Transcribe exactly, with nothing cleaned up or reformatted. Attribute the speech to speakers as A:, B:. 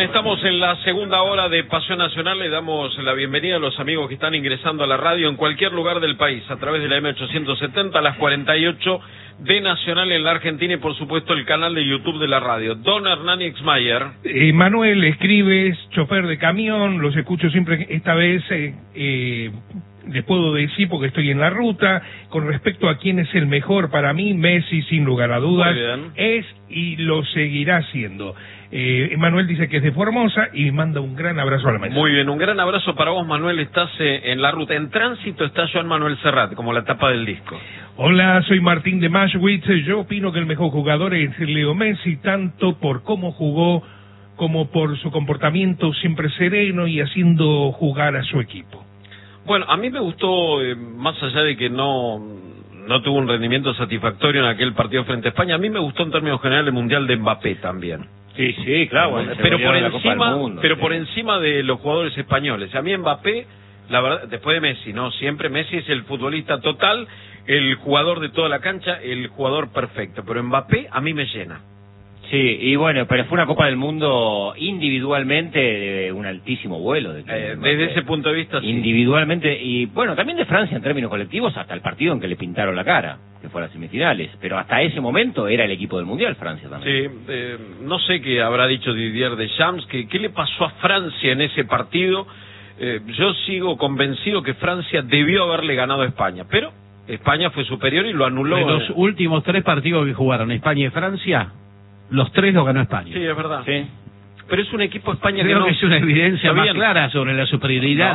A: Estamos en la segunda hora de Pasión Nacional. Le damos la bienvenida a los amigos que están ingresando a la radio en cualquier lugar del país, a través de la eme ochocientos setenta, a las cuarenta y ocho de Nacional en la Argentina y por supuesto el canal de YouTube de la radio. Don Hernán Ixmayer.
B: Eh, Manuel, escribes, chofer de camión, los escucho siempre. Esta vez eh, eh, les puedo decir, porque estoy en la ruta, con respecto a quién es el mejor para mí, Messi sin lugar a dudas es y lo seguirá siendo. Eh, Manuel dice que es de Formosa y manda un gran abrazo a la mesa.
A: Muy bien, un gran abrazo para vos, Manuel. Estás eh, en la ruta. En tránsito está Joan Manuel Serrat, como la tapa del disco.
B: Hola, soy Martín de Maschwitz. Yo opino que el mejor jugador es Leo Messi, tanto por cómo jugó como por su comportamiento siempre sereno y haciendo jugar a su equipo.
A: Bueno, a mí me gustó, eh, más allá de que no... no tuvo un rendimiento satisfactorio en aquel partido frente a España, a mí me gustó en términos generales el Mundial de Mbappé también.
C: Sí, sí, claro. Bueno,
A: pero por
C: la
A: encima,
C: mundo,
A: pero
C: sí.
A: por encima de los jugadores españoles. A mí Mbappé, la verdad, después de Messi, no, siempre Messi es el futbolista total, el jugador de toda la cancha, el jugador perfecto. Pero Mbappé a mí me llena.
C: Sí, y bueno, pero fue una Copa del Mundo individualmente de un altísimo vuelo. De
A: eh, desde ese punto de vista, sí.
C: Individualmente, y bueno, también de Francia en términos colectivos, hasta el partido en que le pintaron la cara, que fue a las semifinales. Pero hasta ese momento era el equipo del Mundial, Francia también.
A: Sí, eh, no sé qué habrá dicho Didier Deschamps, que qué le pasó a Francia en ese partido. Eh, yo sigo convencido que Francia debió haberle ganado a España, pero España fue superior y lo anuló.
D: De los últimos tres partidos que jugaron España y Francia, los tres los ganó España.
A: Sí, es verdad.
C: Sí.
A: Pero es un equipo España
D: Creo
A: que no...
D: que es una evidencia más
A: bien.
D: clara sobre la superioridad